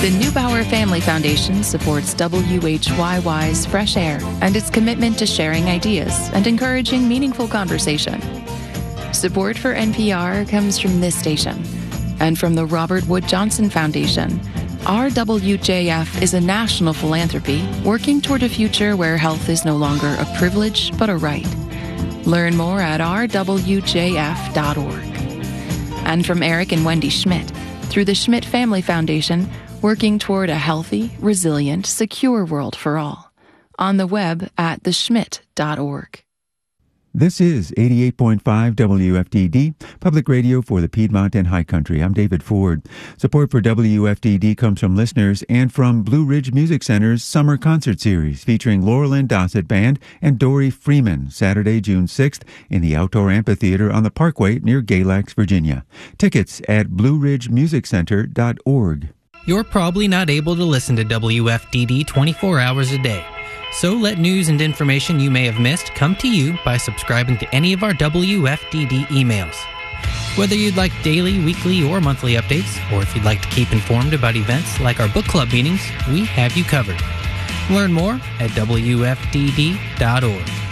The Neubauer Family Foundation supports WHYY's Fresh Air and its commitment to sharing ideas and encouraging meaningful conversation. Support for NPR comes from this station and from the Robert Wood Johnson Foundation. RWJF is a national philanthropy working toward a future where health is no longer a privilege but a right. Learn more at rwjf.org. And from Eric and Wendy Schmidt, through the Schmidt Family Foundation, working toward a healthy, resilient, secure world for all. On the web at theschmidt.org. This is 88.5 WFDD, public radio for the Piedmont and High Country. I'm David Ford. Support for WFDD comes from listeners and from Blue Ridge Music Center's Summer Concert Series featuring Laurel and Dossett Band and Dory Freeman, Saturday, June 6th in the Outdoor Amphitheater on the Parkway near Galax, Virginia. Tickets at blueridgemusiccenter.org. You're probably not able to listen to WFDD 24 hours a day. So let news and information you may have missed come to you by subscribing to any of our WFDD emails. Whether you'd like daily, weekly, or monthly updates, or if you'd like to keep informed about events like our book club meetings, we have you covered. Learn more at WFDD.org.